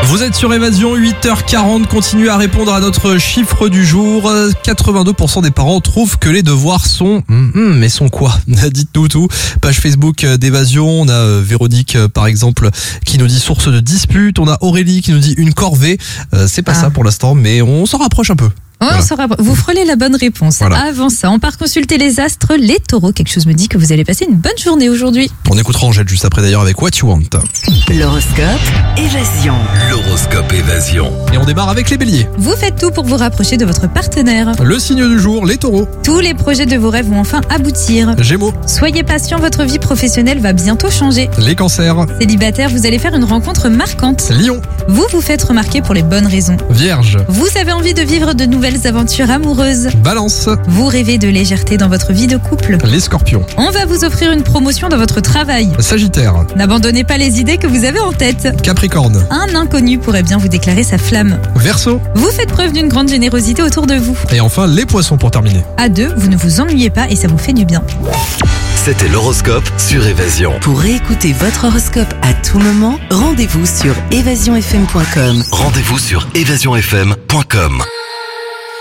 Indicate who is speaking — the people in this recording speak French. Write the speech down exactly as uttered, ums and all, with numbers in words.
Speaker 1: Vous êtes sur Évasion, huit heures quarante, continuez à répondre à notre chiffre du jour. quatre-vingt-deux pour cent des parents trouvent que les devoirs sont... Hum, hum, mais sont quoi? Dites-nous tout. Page Facebook d'Évasion, on a Véronique par exemple qui nous dit source de dispute, on a Aurélie qui nous dit une corvée. Euh, c'est pas ah. ça pour l'instant, mais on s'en rapproche un peu.
Speaker 2: Ouais, voilà. on saura... Vous frôlez la bonne réponse. Voilà. Avant ça, on part consulter les astres, les taureaux. Quelque chose me dit que vous allez passer une bonne journée aujourd'hui.
Speaker 1: On écoutera Angèle juste après d'ailleurs avec What You Want.
Speaker 3: L'horoscope Évasion.
Speaker 4: L'horoscope Évasion.
Speaker 1: Et on démarre avec les béliers.
Speaker 2: Vous faites tout pour vous rapprocher de votre partenaire.
Speaker 1: Le signe du jour, les taureaux.
Speaker 2: Tous les projets de vos rêves vont enfin aboutir.
Speaker 1: Gémeaux.
Speaker 2: Soyez patient, votre vie professionnelle va bientôt changer.
Speaker 1: Les cancers.
Speaker 2: Célibataire, vous allez faire une rencontre marquante.
Speaker 1: Lion.
Speaker 2: Vous vous faites remarquer pour les bonnes raisons.
Speaker 1: Vierge.
Speaker 2: Vous avez envie de vivre de nouvelles aventures amoureuses.
Speaker 1: Balance.
Speaker 2: Vous rêvez de légèreté dans votre vie de couple.
Speaker 1: Les scorpions.
Speaker 2: On va vous offrir une promotion dans votre travail.
Speaker 1: Sagittaire.
Speaker 2: N'abandonnez pas les idées que vous avez en tête.
Speaker 1: Capricorne.
Speaker 2: Un inconnu pourrait bien vous déclarer sa flamme.
Speaker 1: Verseau.
Speaker 2: Vous faites preuve d'une grande générosité autour de vous.
Speaker 1: Et enfin, les poissons pour terminer.
Speaker 2: À deux, vous ne vous ennuyez pas et ça vous fait du bien.
Speaker 4: C'était l'horoscope sur Évasion.
Speaker 3: Pour réécouter votre horoscope à tout moment, rendez-vous sur évasion f m point com.
Speaker 4: Rendez-vous sur évasion f m point com.